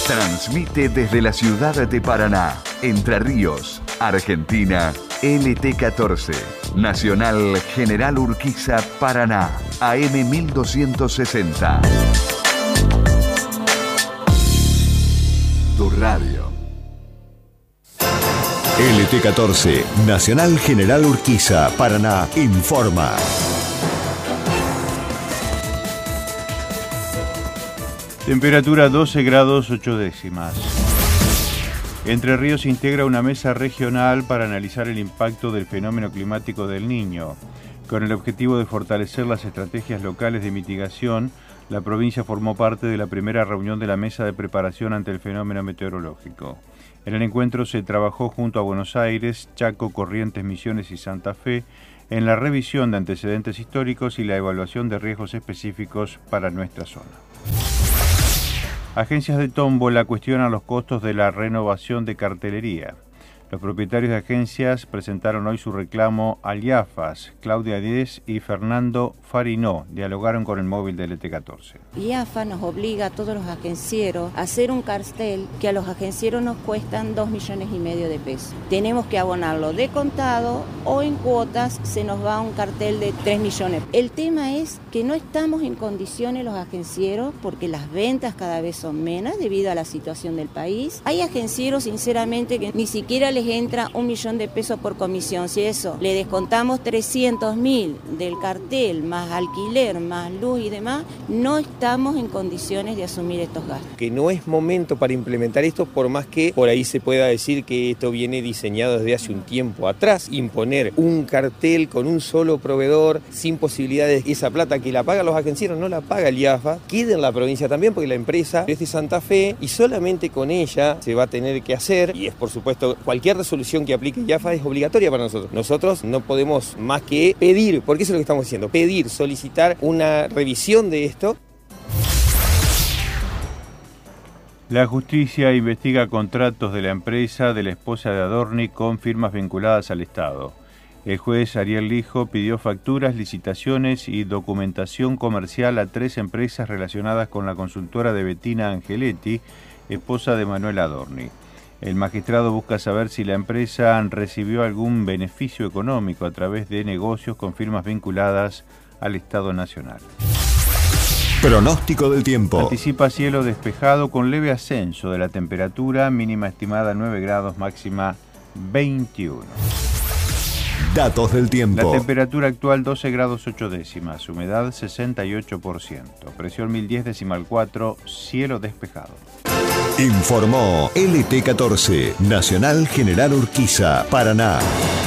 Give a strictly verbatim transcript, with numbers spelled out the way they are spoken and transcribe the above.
Transmite desde la ciudad de Paraná, Entre Ríos, Argentina, L T catorce, Nacional General Urquiza, Paraná, A M mil doscientos sesenta. Tu radio. L T catorce, Nacional General Urquiza, Paraná, informa. Temperatura doce grados ocho décimas. Entre Ríos integra una mesa regional para analizar el impacto del fenómeno climático del Niño. Con el objetivo de fortalecer las estrategias locales de mitigación, la provincia formó parte de la primera reunión de la mesa de preparación ante el fenómeno meteorológico. En el encuentro se trabajó junto a Buenos Aires, Chaco, Corrientes, Misiones y Santa Fe en la revisión de antecedentes históricos y la evaluación de riesgos específicos para nuestra zona. Agencias de tómbola cuestionan los costos de la renovación de cartelería. Los propietarios de agencias presentaron hoy su reclamo al IAFAS. Claudia Díez y Fernando Farinó dialogaron con el móvil de L T catorce. IAFA nos obliga a todos los agencieros a hacer un cartel que a los agencieros nos cuestan dos millones y medio de pesos. Tenemos que abonarlo de contado o en cuotas se nos va un cartel de tres millones. El tema es que no estamos en condiciones los agencieros porque las ventas cada vez son menos debido a la situación del país. Hay agencieros sinceramente que ni siquiera les entra un millón de pesos por comisión. Si eso le descontamos trescientos mil del cartel, más alquiler, más luz y demás, no estamos en condiciones de asumir estos gastos. Que no es momento para implementar esto, por más que por ahí se pueda decir que esto viene diseñado desde hace un tiempo atrás. Imponer un cartel con un solo proveedor, sin posibilidades, esa plata que la pagan los agencieros no la paga el IAFA, queda en la provincia también porque la empresa es de Santa Fe y solamente con ella se va a tener que hacer, y es por supuesto cualquier resolución que aplique IAFA es obligatoria para nosotros. Nosotros no podemos más que pedir, porque eso es lo que estamos haciendo, pedir, solicitar una revisión de esto. La justicia investiga contratos de la empresa de la esposa de Adorni con firmas vinculadas al Estado. El juez Ariel Lijo pidió facturas, licitaciones y documentación comercial a tres empresas relacionadas con la consultora de Bettina Angeletti, esposa de Manuel Adorni. El magistrado busca saber si la empresa recibió algún beneficio económico a través de negocios con firmas vinculadas al Estado Nacional. Pronóstico del tiempo. Anticipa cielo despejado con leve ascenso de la temperatura, mínima estimada nueve grados, máxima veintiuno. Datos del tiempo. La temperatura actual doce grados ocho décimas, humedad sesenta y ocho por ciento, presión mil diez decimal cuatro, cielo despejado. Informó L T catorce, Nacional General Urquiza, Paraná.